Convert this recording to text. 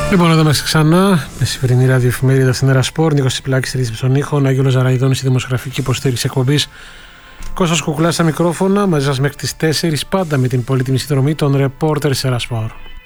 Λοιπόν, εδώ είμαστε ξανά. Μεσημερινή ραδιοεφημερίδα στην Έρα Σπορ. Νίκος Τσιπλάκης στη ρύθμιση των ήχων. Αγιώλος Ζαραϊδόνης στη δημοσιογραφική υποστήριξη εκπομπής. Κώστας Κουκουλάς στα μικρόφωνα. Μαζί σας μέχρι τις 4. Πάντα με την πολύτιμη συνδρομή των ρεπόρτερ της Έρα Σπορ.